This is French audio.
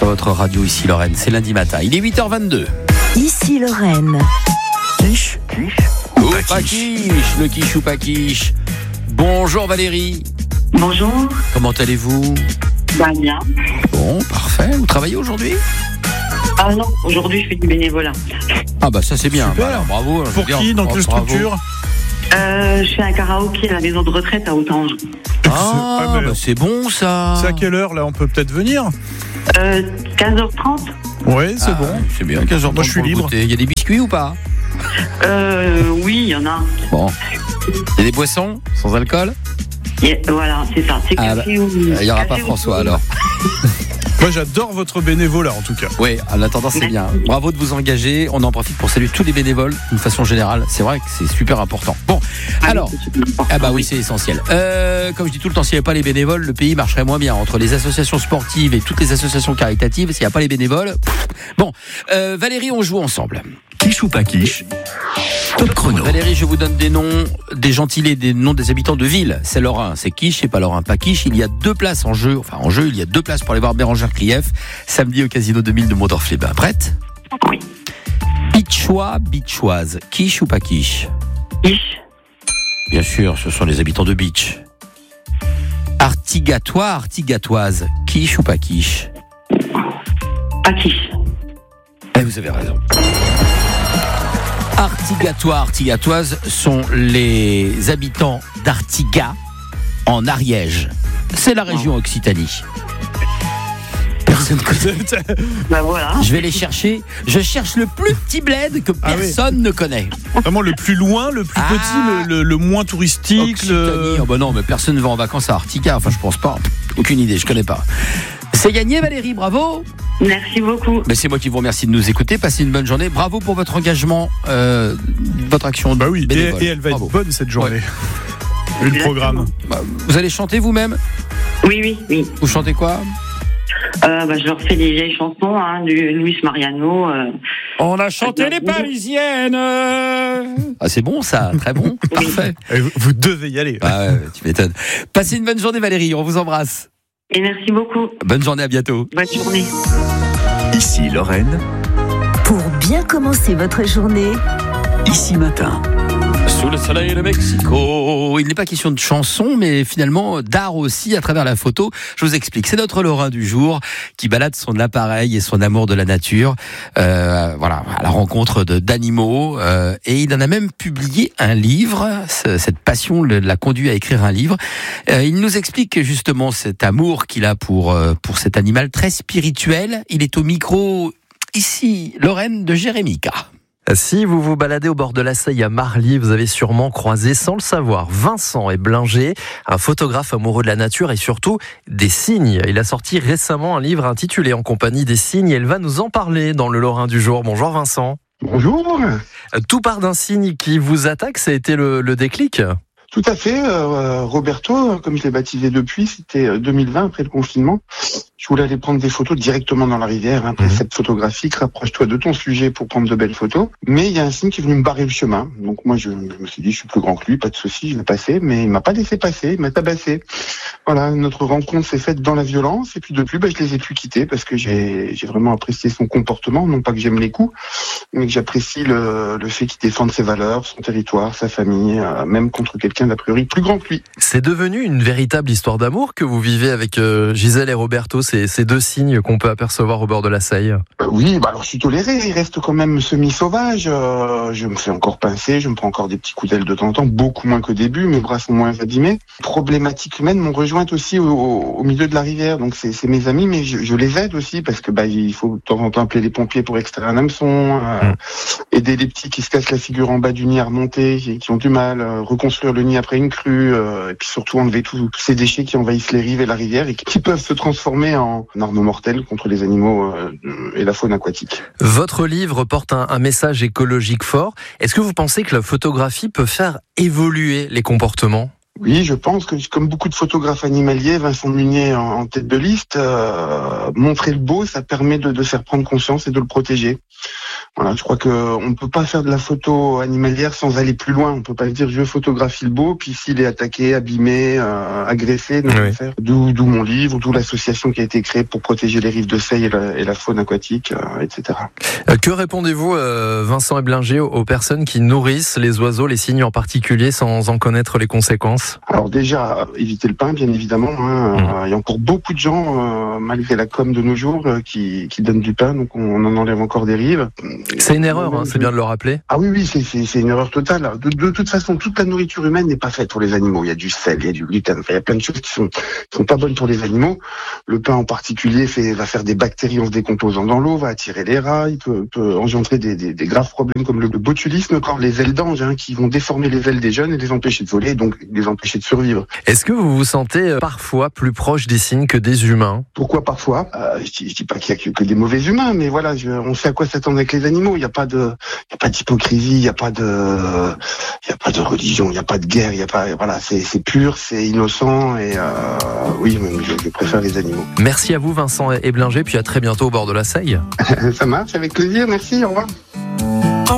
sur votre radio Ici Lorraine. C'est lundi matin. Il est 8h22. Ici Lorraine. Quiche ou pas quiche. Le quiche ou pas quiche. Bonjour Valérie. Bonjour. Comment allez-vous? Bien. Bon, parfait. Vous travaillez aujourd'hui? Ah non, aujourd'hui je fais du bénévolat. Ah bah ça c'est bien. Super. Bah, alors, bravo. Pour qui? Dans quelle structure? Je fais un karaoké à la maison de retraite à Autange. Ah, bah, c'est bon ça. C'est à quelle heure là? On peut peut-être venir? 15h30. Oui, c'est bon. C'est bien. 15h30. Moi je suis libre. Il y a des biscuits ou pas? Oui, il y en a. Bon. Il y a des boissons sans alcool? Voilà, c'est ça. C'est café ou... Il n'y aura pas café ou François thé. alors. Moi j'adore votre bénévolat en tout cas. Oui, en attendant c'est bien. Bravo de vous engager. On en profite pour saluer tous les bénévoles d'une façon générale. C'est vrai que c'est super important. Bon, alors, ah bah oui, c'est essentiel. Comme je dis tout le temps, s'il n'y avait pas les bénévoles, le pays marcherait moins bien. Entre les associations sportives et toutes les associations caritatives, s'il n'y a pas les bénévoles. Bon, Valérie, on joue ensemble. Quiche ou pas quiche? Top chrono. Valérie, je vous donne des noms, des gentilés, des noms des habitants de ville. C'est Lorrain, c'est quiche, c'est pas Lorrain, pas quiche. Il y a 2 places en jeu. Enfin, en jeu, il y a 2 places pour aller voir Bérangère Krief samedi au Casino 2000 de Mondorf-les-Bains. Prête? Oui. Bichois, bichoise, quiche ou pas quiche? Quiche. Bien sûr, ce sont les habitants de Beach. Artigatois, artigatoise, quiche ou pas quiche? Pas quiche. Eh, vous avez raison. Artigatois, artigatoises sont les habitants d'Artigat en Ariège. C'est la région Occitanie. Personne ne connaît. Bah voilà. Je vais les chercher. Je cherche le plus petit bled que personne ne connaît. Vraiment le plus loin, le plus petit, le moins touristique. Occitanie. Oh bah non, mais personne ne va en vacances à Artigat. Enfin, je pense pas. Aucune idée, je connais pas. C'est gagné, Valérie, bravo. Merci beaucoup. Mais c'est moi qui vous remercie de nous écouter. Passez une bonne journée. Bravo pour votre engagement, votre action. Bah oui, bénévole. et elle va Bravo. être bonne cette journée. Ouais. Le programme. Bah, vous allez chanter vous-même? Oui. Vous chantez quoi? Je leur fais des vieilles chansons, du Luis Mariano. On a chanté les Parisiennes. Ah, c'est bon ça, très bon, parfait. Et vous devez y aller. Ah ouais, tu m'étonnes. Passez une bonne journée Valérie, on vous embrasse. Et merci beaucoup. Bonne journée, à bientôt. Bonne journée. Ici Lorraine, Pour bien commencer votre journée, ici matin. Sous le soleil de Mexico. Il n'est pas question de chanson, mais finalement d'art aussi à travers la photo. Je vous explique. C'est notre Lorrain du jour qui balade son appareil et son amour de la nature, voilà, à la rencontre d'animaux. Et il en a même publié un livre. Cette passion l'a conduit à écrire un livre. Il nous explique justement cet amour qu'il a pour cet animal très spirituel. Il est au micro ici, Lorraine de Jérémica. Si vous vous baladez au bord de la Seille à Marly, vous avez sûrement croisé, sans le savoir, Vincent Eblinger, un photographe amoureux de la nature et surtout des cygnes. Il a sorti récemment un livre intitulé En compagnie des cygnes et il va nous en parler dans le Lorrain du jour. Bonjour Vincent. Bonjour. Tout part d'un cygne qui vous attaque, ça a été le déclic ? Tout à fait. Roberto, comme je l'ai baptisé depuis, c'était 2020 après le confinement. Je voulais aller prendre des photos directement dans la rivière. Précepte photographique, rapproche-toi de ton sujet pour prendre de belles photos. Mais il y a un cygne qui est venu me barrer le chemin. Donc moi, je me suis dit, je suis plus grand que lui, pas de souci, je vais passer. Mais il m'a pas laissé passer, il m'a tabassé. Voilà, notre rencontre s'est faite dans la violence. Et puis depuis, je les ai plus quittés parce que j'ai vraiment apprécié son comportement. Non pas que j'aime les coups, mais que j'apprécie le fait qu'il défende ses valeurs, son territoire, sa famille, même contre quelqu'un d'a priori plus grand que lui. C'est devenu une véritable histoire d'amour que vous vivez avec Gisèle et Roberto, ces 2 cygnes qu'on peut apercevoir au bord de la Seille. Oui, alors je suis toléré, il reste quand même semi-sauvage. Je me fais encore pincer, je me prends encore des petits coups d'aile de temps en temps, beaucoup moins qu'au début, mes bras sont moins abîmés. Problématiques humaines m'ont rejointe aussi au milieu de la rivière, donc c'est mes amis, mais je les aide aussi parce que il faut de temps en temps appeler les pompiers pour extraire un hameçon, aider les petits qui se cassent la figure en bas du nid à remonter, qui ont du mal, reconstruire le nid après une crue, et puis surtout enlever tous ces déchets qui envahissent les rives et la rivière et qui peuvent se transformer en arme mortelle contre les animaux et la faune aquatique. Votre livre porte un message écologique fort. Est-ce que vous pensez que la photographie peut faire évoluer les comportements ? Oui, je pense que comme beaucoup de photographes animaliers, Vincent Munier en tête de liste, montrer le beau, ça permet de faire prendre conscience et de le protéger. Voilà, je crois que on peut pas faire de la photo animalière sans aller plus loin. On peut pas se dire je photographie le beau, puis s'il est attaqué, abîmé, agressé, non, Oui. faire. D'où mon livre, d'où l'association qui a été créée pour protéger les rives de Seille et la faune aquatique, etc. Que répondez-vous, Vincent Eblinger, aux personnes qui nourrissent les oiseaux, les cygnes en particulier, sans en connaître les conséquences? Alors déjà, éviter le pain, bien évidemment. Il y a encore beaucoup de gens, malgré la com de nos jours, qui donnent du pain, donc on en enlève encore des rives. C'est une erreur, c'est bien de le rappeler. Ah oui, c'est une erreur totale. De toute façon, toute la nourriture humaine n'est pas faite pour les animaux. Il y a du sel, il y a du gluten, il y a plein de choses qui sont pas bonnes pour les animaux. Le pain en particulier va faire des bactéries en se décomposant dans l'eau, va attirer les rats, il peut engendrer des graves problèmes comme le botulisme, encore les ailes d'ange, qui vont déformer les ailes des jeunes et les empêcher de voler, donc les empêcher de survivre. Est-ce que vous vous sentez parfois plus proche des cygnes que des humains? Pourquoi parfois? Je dis pas qu'il y a que des mauvais humains, mais voilà, on sait à quoi s'attendre avec les animaux. Il n'y a pas d'hypocrisie, il n'y a pas de religion, il n'y a pas de guerre, voilà, c'est pur, c'est innocent et oui, je préfère les animaux. Merci à vous, Vincent Eblinger, puis à très bientôt au bord de la Seille. Ça marche, avec plaisir, merci, au revoir.